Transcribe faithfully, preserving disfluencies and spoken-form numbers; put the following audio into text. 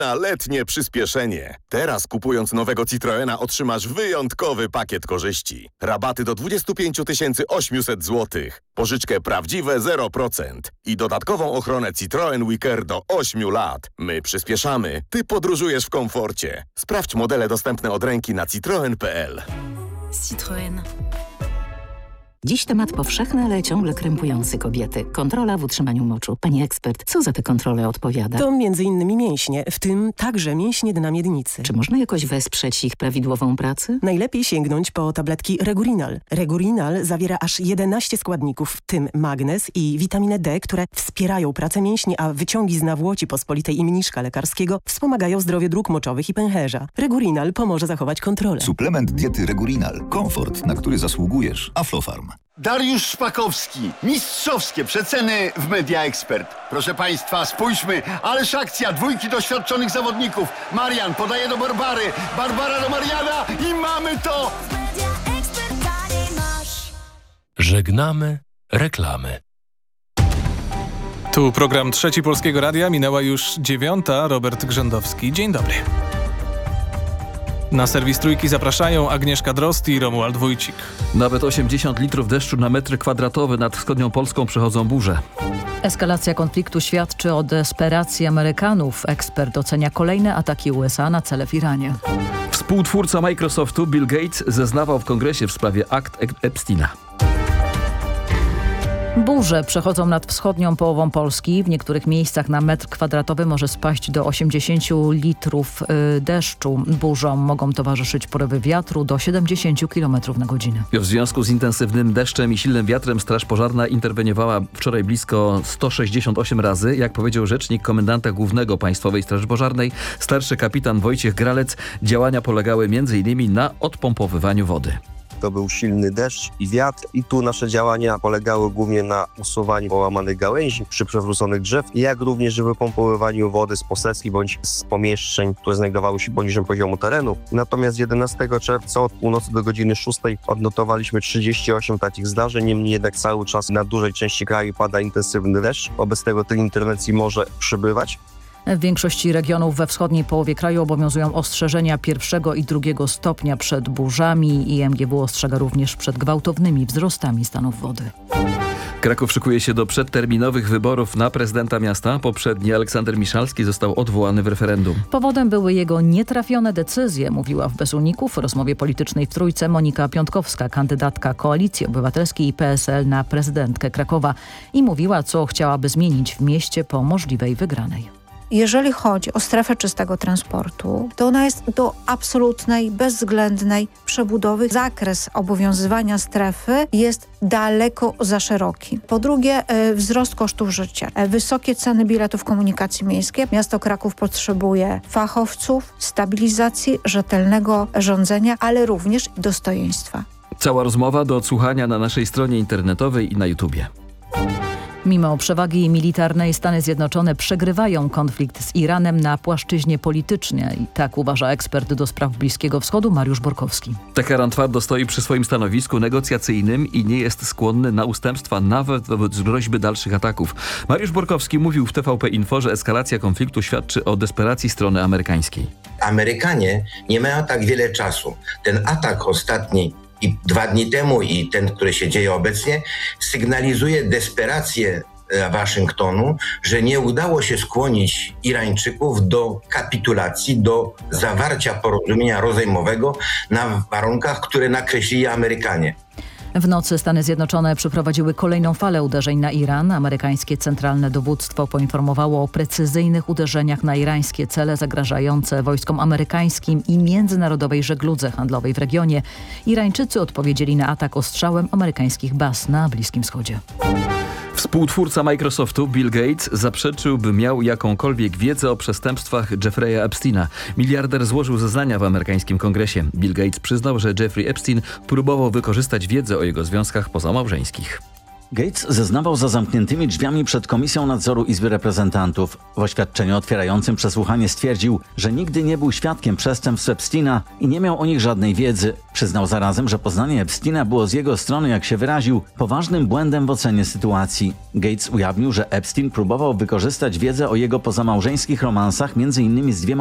Na letnie przyspieszenie. Teraz kupując nowego Citroena otrzymasz wyjątkowy pakiet korzyści. Rabaty do dwadzieścia pięć tysięcy osiemset złotych. Pożyczkę prawdziwe zero procent. I dodatkową ochronę Citroen WeCare do ośmiu lat. My przyspieszamy. Ty podróżujesz w komforcie. Sprawdź modele dostępne od ręki na citroen kropka p l. Citroen. Dziś temat powszechny, ale ciągle krępujący kobiety. Kontrola w utrzymaniu moczu. Pani ekspert, co za tę kontrolę odpowiada? To między innymi mięśnie, w tym także mięśnie dna miednicy. Czy można jakoś wesprzeć ich prawidłową pracę? Najlepiej sięgnąć po tabletki Regurinal. Regurinal zawiera aż jedenaście składników, w tym magnez i witaminę D, które wspierają pracę mięśni, a wyciągi z nawłoci pospolitej i mniszka lekarskiego wspomagają zdrowie dróg moczowych i pęcherza. Regurinal pomoże zachować kontrolę. Suplement diety Regurinal. Komfort, na który zasługujesz. Aflofarm. Dariusz Szpakowski. Mistrzowskie przeceny w Media Expert. Proszę Państwa, spójrzmy, ależ akcja dwójki doświadczonych zawodników. Marian podaje do Barbary, Barbara do Mariana i mamy to! Żegnamy reklamy. Tu program Trzeci Polskiego Radia, minęła już dziewiąta. Robert Grzędowski. Dzień dobry. Na serwis Trójki zapraszają Agnieszka Drozd i Romuald Wójcik. Nawet osiemdziesiąt litrów deszczu na metr kwadratowy nad wschodnią Polską przechodzą burze. Eskalacja konfliktu świadczy o desperacji Amerykanów. Ekspert ocenia kolejne ataki U S A na cele w Iranie. Współtwórca Microsoftu Bill Gates zeznawał w kongresie w sprawie akt Epsteina. Burze przechodzą nad wschodnią połową Polski. W niektórych miejscach na metr kwadratowy może spaść do osiemdziesięciu litrów y, deszczu. Burzom mogą towarzyszyć porywy wiatru do siedemdziesięciu kilometrów na godzinę. W związku z intensywnym deszczem i silnym wiatrem Straż Pożarna interweniowała wczoraj blisko sto sześćdziesiąt osiem razy. Jak powiedział rzecznik komendanta głównego Państwowej Straży Pożarnej, starszy kapitan Wojciech Gralec, działania polegały między innymi na odpompowywaniu wody. To był silny deszcz i wiatr i tu nasze działania polegały głównie na usuwaniu połamanych gałęzi przy przewróconych drzew, jak również wypompowywaniu wody z posesji bądź z pomieszczeń, które znajdowały się poniżej poziomu terenu. Natomiast jedenastego czerwca od północy do godziny szóstej odnotowaliśmy trzydzieści osiem takich zdarzeń, niemniej jednak cały czas na dużej części kraju pada intensywny deszcz, wobec tego tej interwencji może przybywać. W większości regionów we wschodniej połowie kraju obowiązują ostrzeżenia pierwszego i drugiego stopnia przed burzami i M G W ostrzega również przed gwałtownymi wzrostami stanów wody. Kraków szykuje się do przedterminowych wyborów na prezydenta miasta. Poprzedni Aleksander Miszalski został odwołany w referendum. Powodem były jego nietrafione decyzje, mówiła w Bez Uników w rozmowie politycznej w Trójce Monika Piątkowska, kandydatka Koalicji Obywatelskiej i P S L na prezydentkę Krakowa, i mówiła, co chciałaby zmienić w mieście po możliwej wygranej. Jeżeli chodzi o strefę czystego transportu, to ona jest do absolutnej, bezwzględnej przebudowy. Zakres obowiązywania strefy jest daleko za szeroki. Po drugie, wzrost kosztów życia, wysokie ceny biletów komunikacji miejskiej. Miasto Kraków potrzebuje fachowców, stabilizacji, rzetelnego rządzenia, ale również dostojeństwa. Cała rozmowa do odsłuchania na naszej stronie internetowej i na YouTubie. Mimo przewagi militarnej Stany Zjednoczone przegrywają konflikt z Iranem na płaszczyźnie politycznej. I tak uważa ekspert do spraw Bliskiego Wschodu Mariusz Borkowski. Teheran twardo stoi przy swoim stanowisku negocjacyjnym i nie jest skłonny na ustępstwa nawet wobec groźby dalszych ataków. Mariusz Borkowski mówił w T V P Info, że eskalacja konfliktu świadczy o desperacji strony amerykańskiej. Amerykanie nie mają tak wiele czasu. Ten atak ostatni i dwa dni temu i ten, który się dzieje obecnie, sygnalizuje desperację Waszyngtonu, że nie udało się skłonić Irańczyków do kapitulacji, do zawarcia porozumienia rozejmowego na warunkach, które nakreślili Amerykanie. W nocy Stany Zjednoczone przeprowadziły kolejną falę uderzeń na Iran. Amerykańskie Centralne Dowództwo poinformowało o precyzyjnych uderzeniach na irańskie cele zagrażające wojskom amerykańskim i międzynarodowej żegludze handlowej w regionie. Irańczycy odpowiedzieli na atak ostrzałem amerykańskich baz na Bliskim Wschodzie. Współtwórca Microsoftu Bill Gates zaprzeczył, by miał jakąkolwiek wiedzę o przestępstwach Jeffrey'a Epsteina. Miliarder złożył zeznania w amerykańskim kongresie. Bill Gates przyznał, że Jeffrey Epstein próbował wykorzystać wiedzę o jego związkach pozamałżeńskich. Gates zeznawał za zamkniętymi drzwiami przed Komisją Nadzoru Izby Reprezentantów. W oświadczeniu otwierającym przesłuchanie stwierdził, że nigdy nie był świadkiem przestępstw Epsteina i nie miał o nich żadnej wiedzy. Przyznał zarazem, że poznanie Epsteina było z jego strony, jak się wyraził, poważnym błędem w ocenie sytuacji. Gates ujawnił, że Epstein próbował wykorzystać wiedzę o jego pozamałżeńskich romansach między innymi z dwiema